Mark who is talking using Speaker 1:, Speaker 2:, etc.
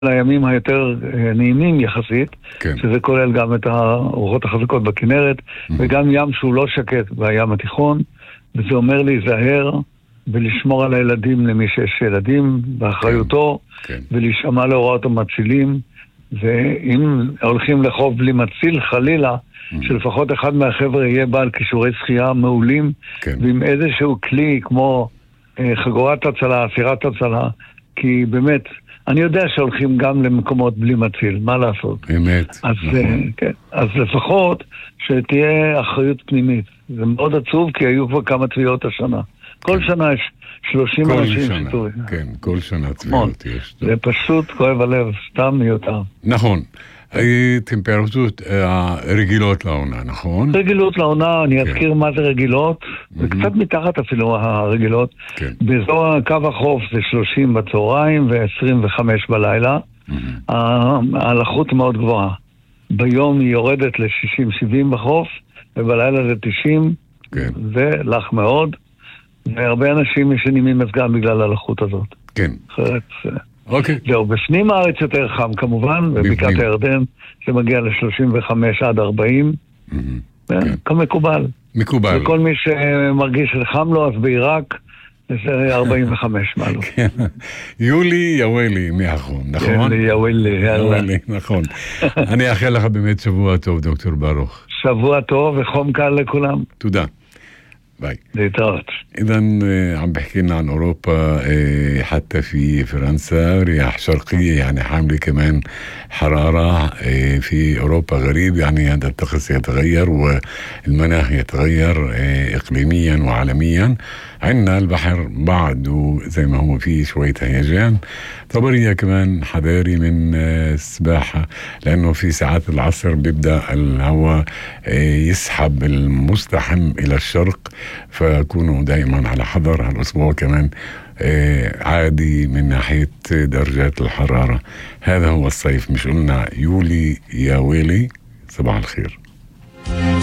Speaker 1: לימים היותר נעימים יחסית,
Speaker 2: כן.
Speaker 1: שזה כולל גם את הרוחות החזקות בכנרת, וגם ים שהוא לא שקט בים התיכון, וזה אומר להיזהר ולשמור על הילדים למי שיש ילדים באחריותו,
Speaker 2: כן.
Speaker 1: ולהישמע להוראות המצילים, ואם הולכים לחוף בלי מציל חלילה, שלפחות אחד מהחבר'ה יהיה בעל כישורי שחייה מעולים,
Speaker 2: כן.
Speaker 1: ועם איזשהו כלי כמו חגורת הצלה, סירת הצלה, כי באמת, אני יודע שהולכים גם למקומות בלי מציל, מה לעשות?
Speaker 2: אמת,
Speaker 1: אז,
Speaker 2: נכון.
Speaker 1: כן, אז לפחות שתהיה אחריות פנימית. זה מאוד עצוב, כי היו כבר כמה טביעות השנה. כל שנה יש 30
Speaker 2: כל
Speaker 1: אנשים
Speaker 2: שנה,
Speaker 1: שטועים.
Speaker 2: כן, כל שנה טביעות יש.
Speaker 1: זה פשוט כואב הלב, סתם מיותר.
Speaker 2: נכון. טמפרטורות רגילות לעונה, נכון?
Speaker 1: רגילות לעונה, אני אזכיר מה זה רגילות, זה קצת מתחת אפילו הרגילות.
Speaker 2: כן.
Speaker 1: באזור קו החוף זה 30 בצהריים ו-25 בלילה. הלחות מאוד גבוהה. ביום היא יורדת ל-60-70 בחוף, ובלילה זה 90,
Speaker 2: כן.
Speaker 1: זה לח מאוד, והרבה אנשים ישנים ממזגן בגלל הלחות הזאת.
Speaker 2: כן.
Speaker 1: אחרת...
Speaker 2: אוקיי.
Speaker 1: זהו, בפנים הארץ יותר חם כמובן, בבקעת הירדן זה מגיע ל-35 עד 40, כמקובל.
Speaker 2: מקובל.
Speaker 1: וכל מי שמרגיש שחם לו, אז בעיראק זה 45 מעלות.
Speaker 2: יולי יווילי מהחום, נכון?
Speaker 1: יולי יווילי,
Speaker 2: יווילי, נכון. אני אאחל לך באמת שבוע טוב, דוקטור ברוך.
Speaker 1: שבוע טוב וחום קל לכולם.
Speaker 2: תודה. باي.
Speaker 1: להתראות.
Speaker 2: إذن عم بحكي لنا عن أوروبا حتى في فرنسا رياح شرقية يعني حاملة كمان حرارة في أوروبا غريب يعني هذا الطقس يتغير والمناخ يتغير إقليميا وعالميا. عندنا البحر بعده زي ما هو فيه شوية هيجان. طبرية كمان حذاري من السباحة لأنه في ساعات العصر بيبدأ الهواء يسحب المزدحم إلى الشرق فكونوا دائما على حذر. هالأسبوع كمان عادي من ناحية درجات الحرارة. هذا هو الصيف، مش قلنا يولي يا ويلي. صباح الخير.